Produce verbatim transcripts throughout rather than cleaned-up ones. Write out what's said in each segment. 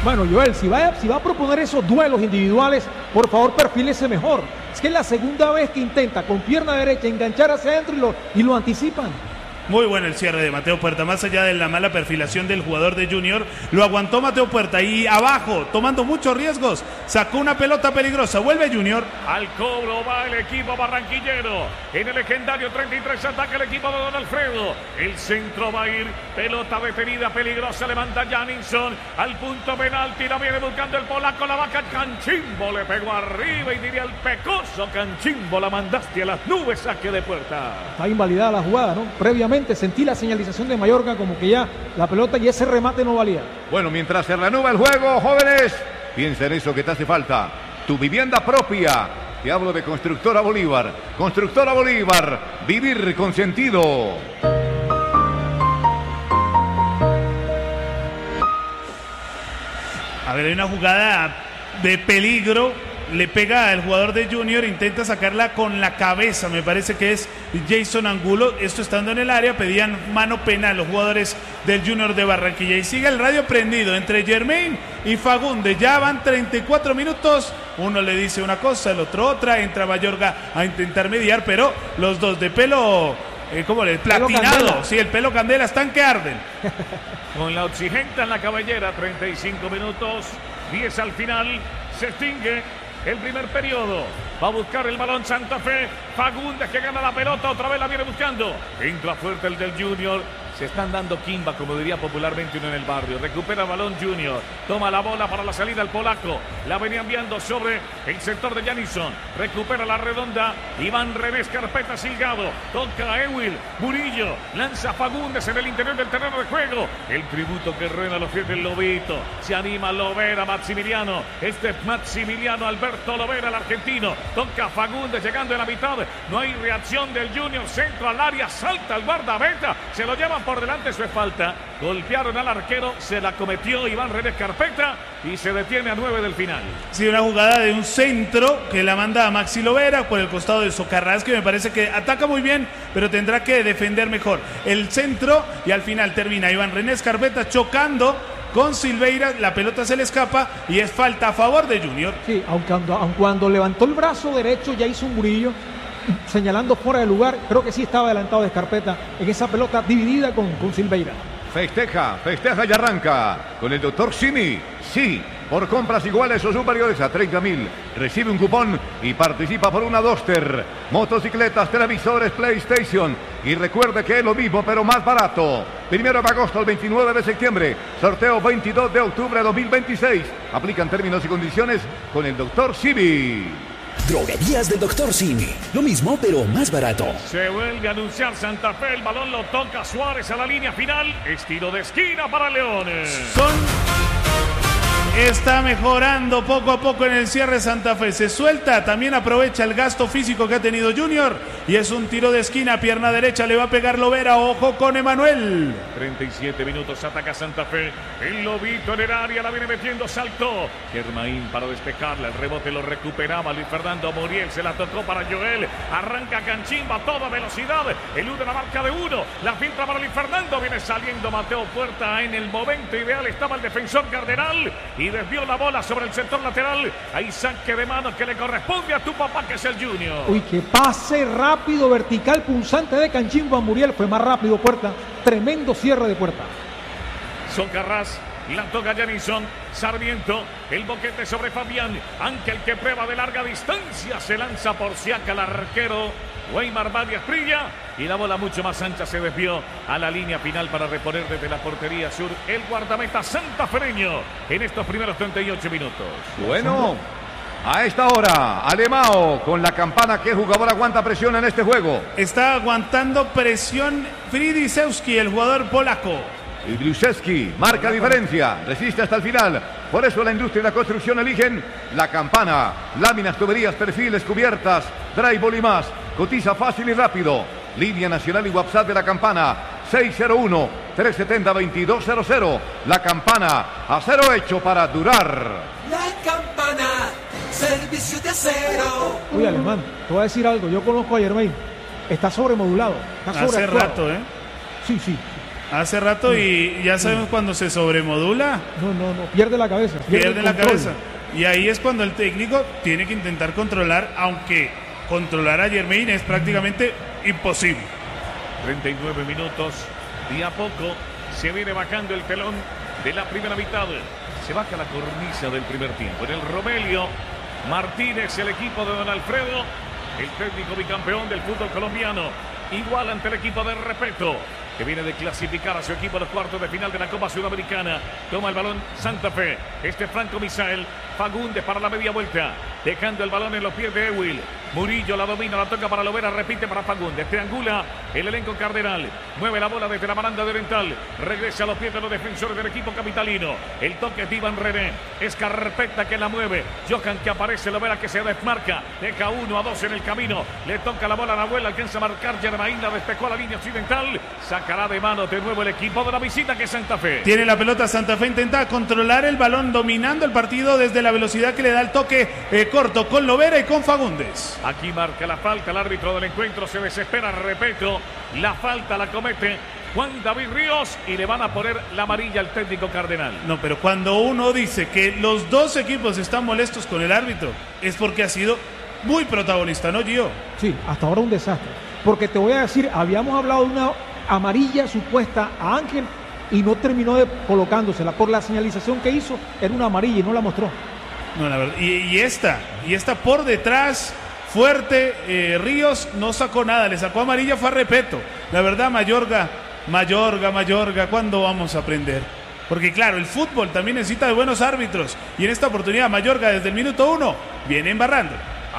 Bueno, Joel, si va, a, si va a proponer esos duelos individuales, por favor, perfílese mejor. Es que es la segunda vez que intenta con pierna derecha enganchar hacia adentro y lo, y lo anticipan. Muy bueno el cierre de Mateo Puerta, más allá de la mala perfilación del jugador de Junior, lo aguantó Mateo Puerta y abajo, tomando muchos riesgos, sacó una pelota peligrosa, vuelve Junior. Al cobro va el equipo barranquillero, en el legendario treinta y tres ataca el equipo de Don Alfredo, el centro va a ir, pelota detenida, peligrosa, le manda Janinson al punto penalti, la viene buscando el polaco, la vaca Canchimbo, le pegó arriba y diría el pecoso Canchimbo, la mandaste a las nubes, saque de Puerta. Está invalidada la jugada, ¿no? Previamente sentí la señalización de Mayorga como que ya la pelota y ese remate no valía. Bueno, mientras se reanuda el juego, jóvenes, piensa en eso que te hace falta. Tu vivienda propia. Te hablo de Constructora Bolívar. Constructora Bolívar. Vivir con sentido. A ver, hay una jugada de peligro. Le pega al jugador de Junior, intenta sacarla con la cabeza, me parece que es Jason Angulo, esto estando en el área, pedían mano penal los jugadores del Junior de Barranquilla, y sigue el radio prendido entre Germain y Fagundes, ya van treinta y cuatro minutos, uno le dice una cosa, el otro otra, entra Mayorga a intentar mediar, pero los dos de pelo, eh, ¿cómo le? Platinado, sí, el pelo candela, están que arden. Con la oxigenta en la cabellera, treinta y cinco minutos, diez al final, se extingue el primer periodo. Va a buscar el balón Santa Fe. Fagundes que gana la pelota. Otra vez la viene buscando. Entra fuerte el del Junior. Se están dando quimba, como diría popularmente uno en el barrio. Recupera el balón Junior. Toma la bola para la salida el polaco. La venía enviando sobre el sector de Janinson. Recupera la redonda. Iván René Carpeta Silgado. Toca a Ewil Murillo. Lanza Fagundes en el interior del terreno de juego. El tributo que rueda los pies del Lobito. Se anima Lovera, Maximiliano. Este es Maximiliano Alberto Lovera, el argentino. Toca Fagundes llegando en la mitad. No hay reacción del Junior. Centro al área. Salta el guardameta. Se lo llevan por delante, eso es falta. Golpearon al arquero, se la cometió Iván René Carpeta y se detiene a nueve del final. Sí, una jugada de un centro que la manda a Maxi Lovera por el costado de Socarrás, que me parece que ataca muy bien, pero tendrá que defender mejor. El centro y al final termina Iván René Carpeta chocando con Silveira, la pelota se le escapa y es falta a favor de Junior. Sí, aunque cuando, aunque cuando levantó el brazo derecho ya hizo un Murillo señalando fuera de lugar, creo que sí estaba adelantado de Scarpetta en esa pelota dividida con, con Silveira. Festeja, festeja y arranca con el doctor Simi. Sí, por compras iguales o superiores a treinta mil. Recibe un cupón y participa por una Duster, motocicletas, televisores, PlayStation. Y recuerde que es lo mismo, pero más barato. Primero de agosto al veintinueve de septiembre. Sorteo veintidós de octubre de dos mil veintiséis. Aplican términos y condiciones con el doctor Simi. Droguerías del doctor Simi. Lo mismo, pero más barato. Se vuelve a anunciar Santa Fe. El balón lo toca Suárez a la línea final. Estilo de esquina para Leones. Son... Está mejorando poco a poco en el cierre Santa Fe. Se suelta, también aprovecha el gasto físico que ha tenido Junior. Y es un tiro de esquina, pierna derecha, le va a pegar Lovera. Ojo con Emanuel. treinta y siete minutos, ataca Santa Fe. El Lobito en el área, la viene metiendo, saltó. Germain para despejarla, el rebote lo recuperaba Luis Fernando Muriel. Se la tocó para Joel. Arranca Canchimba a toda velocidad. Elude la marca de uno. La filtra para Luis Fernando. Viene saliendo Mateo Puerta en el momento ideal. Estaba el defensor Cardenal. Y desvió la bola sobre el sector lateral. Hay saque de mano que le corresponde a tu papá, que es el Junior. Uy, que pase rápido, vertical, punzante de Canchimba. Muriel fue más rápido Puerta. Tremendo cierre de Puerta. Socarrás, la toca Janinson. Sarmiento, el boquete sobre Fabián. Ángel que prueba de larga distancia. Se lanza por Siaca el arquero Weimar Varias Prilla. Y la bola mucho más ancha se desvió a la línea final para reponer desde la portería sur el guardameta santafereño en estos primeros treinta y ocho minutos. Bueno, a esta hora, Alemão con la campana. ¿Qué jugador aguanta presión en este juego? Está aguantando presión Fridisewski, el jugador polaco. Y Bluszewski marca diferencia, resiste hasta el final. Por eso la industria y la construcción eligen la campana. Láminas, tuberías, perfiles, cubiertas, drywall y más. Cotiza fácil y rápido. Línea nacional y WhatsApp de la campana seis cero uno, tres siete cero, dos dos cero cero. La campana, acero hecho para durar. La campana, servicio de acero. Uy, Alemán, te voy a decir algo. Yo conozco a Germain. Está sobremodulado. Está Hace rato, ¿eh? Sí, sí. Hace rato y ya sabemos cuando se sobremodula. No, no, no, pierde la cabeza. Pierde, pierde la control. cabeza. Y ahí es cuando el técnico tiene que intentar controlar, aunque controlar a Jermaine es prácticamente imposible. treinta y nueve minutos y a poco se viene bajando el telón de la primera mitad. Se baja la cornisa del primer tiempo. En el Romelio Martínez, el equipo de Don Alfredo, el técnico bicampeón del fútbol colombiano, igual ante el equipo de Repeto, que viene de clasificar a su equipo a los cuartos de final de la Copa Sudamericana. Toma el balón Santa Fe. Este Franco Misael. Fagundes para la media vuelta, dejando el balón en los pies de Ewil. Murillo la domina, la toca para Lovera, repite para Fagundes. Triangula el elenco cardenal. Mueve la bola desde la baranda de Oriental. Regresa a los pies de los defensores del equipo capitalino. El toque de Iván René. Es Carpeta que la mueve. Johan que aparece, Lovera que se desmarca. Deja uno a dos en el camino. Le toca la bola a Nahuel, alcanza a marcar Germain, la despejó a la línea occidental. Sacará de mano de nuevo el equipo de la visita que es Santa Fe. Tiene la pelota Santa Fe, intenta controlar el balón, dominando el partido desde la velocidad que le da el toque eh, corto con Lovera y con Fagundes. Aquí marca la falta, el árbitro del encuentro se desespera, repito, la falta la comete Juan David Ríos y le van a poner la amarilla al técnico cardenal. No, pero cuando uno dice que los dos equipos están molestos con el árbitro, es porque ha sido muy protagonista, ¿no, Gio? Sí, hasta ahora un desastre. Porque te voy a decir, habíamos hablado de una amarilla supuesta a Ángel y no terminó de colocándosela. Por la señalización que hizo, era una amarilla y no la mostró. No, la verdad. Y, y esta, y esta por detrás, fuerte, eh, Ríos no sacó nada, le sacó amarilla, fue a Repeto. La verdad, Mayorga, Mayorga, Mayorga, ¿cuándo vamos a aprender? Porque claro, el fútbol también necesita de buenos árbitros. Y en esta oportunidad, Mayorga desde el minuto uno viene embarrando.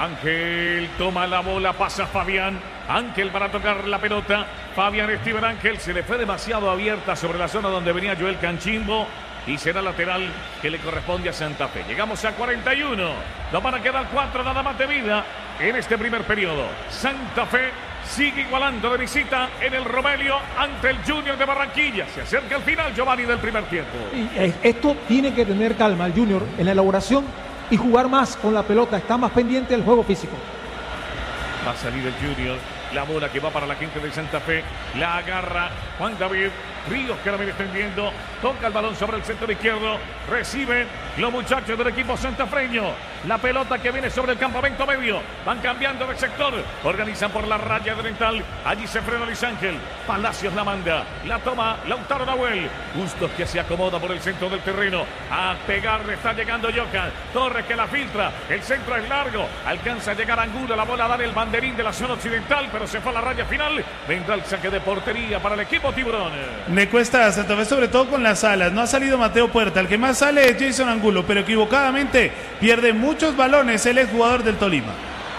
Ángel toma la bola, pasa Fabián. Ángel para tocar la pelota. Fabián Steven Ángel se le fue demasiado abierta sobre la zona donde venía Joel Canchimbo. Y será lateral que le corresponde a Santa Fe. Llegamos a cuarenta y uno. Nos van a quedar cuatro nada más de vida en este primer periodo. Santa Fe sigue igualando de visita en el Romelio ante el Junior de Barranquilla. Se acerca el final, Giovanni, del primer tiempo. Y esto tiene que tener calma el Junior en la elaboración y jugar más con la pelota. Está más pendiente del juego físico. Va a salir el Junior. La bola que va para la gente de Santa Fe. La agarra Juan David Ríos, que la viene extendiendo. Toca el balón sobre el sector izquierdo. Reciben los muchachos del equipo santafreño. La pelota que viene sobre el campamento medio. Van cambiando de sector. Organizan por la raya de Oriental. Allí se frena Luis Ángel. Palacios la manda. La toma Lautaro Nahuel. Bustos que se acomoda por el centro del terreno. A pegarle está llegando Johan. Torres que la filtra. El centro es largo. Alcanza a llegar Angulo. La bola da el banderín de la zona occidental, pero se fue a la raya final. Vendrá el saque de portería para el equipo Tiburón. Le cuesta a Santa Fe, sobre todo con las alas. No ha salido Mateo Puerta. El que más sale es Jason Angulo, pero equivocadamente pierde muchos balones. Él es jugador del Tolima.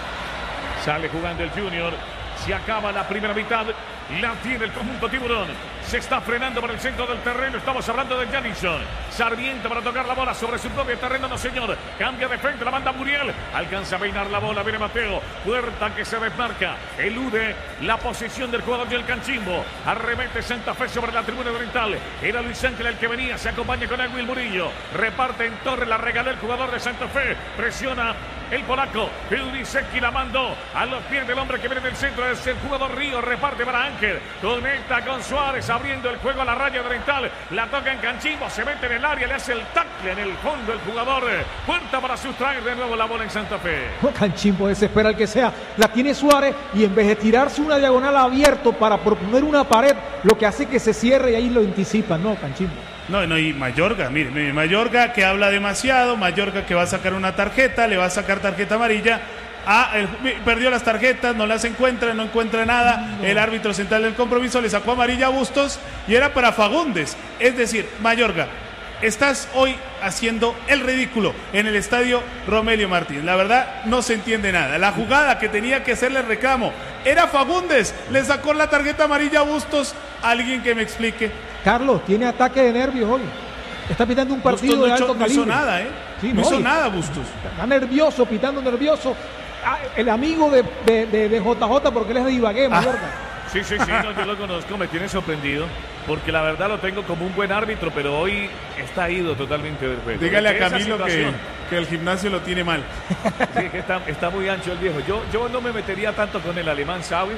Sale jugando el Junior. Se acaba la primera mitad. La tiene el conjunto Tiburón. Se está frenando por el centro del terreno. Estamos hablando de Janison. Sarmiento para tocar la bola sobre su propio terreno. No, señor. Cambia de frente. La manda Muriel. Alcanza a peinar la bola. Viene Mateo. Puerta que se desmarca. Elude la posición del jugador del Canchimbo. Arremete Santa Fe sobre la tribuna oriental. Era Luis Ángel el que venía. Se acompaña con Edwin Murillo. Reparte en torre. La regaló el jugador de Santa Fe. Presiona el polaco. Piudiceki la mandó a los pies del hombre que viene del centro. Es el jugador Río. Reparte para Ángel. Conecta con Suárez, abriendo el juego a la raya oriental. La toca en Canchimbo, se mete en el área, le hace el tackle en el fondo el jugador. Puerta para sustraer de nuevo la bola en Santa Fe. Canchimbo desespera el que sea. La tiene Suárez y en vez de tirarse una diagonal abierto para proponer una pared, lo que hace que se cierre y ahí lo anticipan. No, Canchimbo. No, no, y Mayorga, mire, mire, Mayorga que habla demasiado, Mayorga que va a sacar una tarjeta, le va a sacar tarjeta amarilla. Ah, el, perdió las tarjetas, no las encuentra, no encuentra nada. No. El árbitro central del compromiso le sacó amarilla a Bustos y era para Fagundes. Es decir, Mayorga, estás hoy haciendo el ridículo en el estadio Romelio Martínez. La verdad, no se entiende nada. La jugada que tenía que hacerle reclamo era Fagundes, le sacó la tarjeta amarilla a Bustos. Alguien que me explique. Carlos, tiene ataque de nervios hoy. Está pitando un partido Bustos no de alto hizo, calibre. No hizo nada, ¿eh? Sí, no, no hizo y, nada, Bustos. Está nervioso, pitando nervioso. Ah, el amigo de, de, de, de J J, porque él es de Ibagué, Mayorga. Ah. Sí, sí, sí, no, yo lo conozco, me tiene sorprendido, porque la verdad lo tengo como un buen árbitro, pero hoy está ido totalmente del juego. Dígale a Camilo que, que el gimnasio lo tiene mal. Sí, que está, está muy ancho el viejo. Yo, yo no me metería tanto con el alemán, ¿sabe?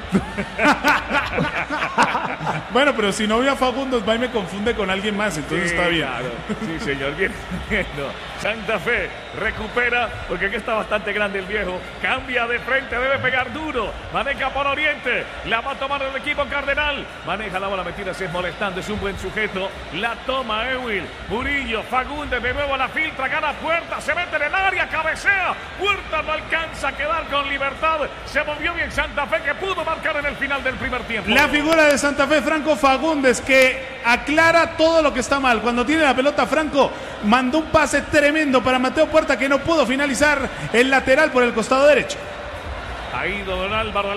Bueno, pero si no veo a Fagundes va y me confunde con alguien más, entonces Sí, está bien. claro. Sí, señor, bien. No. Santa Fe recupera, porque aquí está bastante grande el viejo. Cambia de frente, debe pegar duro. Maneja por Oriente. La va a tomar el equipo Cardenal. Maneja la bola metida, se es molestando. Es un buen sujeto. La toma Ewil. Murillo, Fagundes, de nuevo la filtra. Gana Puerta, se mete en el área, cabecea. Puerta no alcanza a quedar con libertad. Se movió bien Santa Fe, que pudo marcar en el final del primer tiempo. La figura de Santa Fe, Franco Fagundes, que aclara todo lo que está mal. Cuando tiene la pelota, Franco mandó un pase tremendo para Mateo Puerta, que no pudo finalizar el lateral por el costado derecho. Ha ido Don Álvaro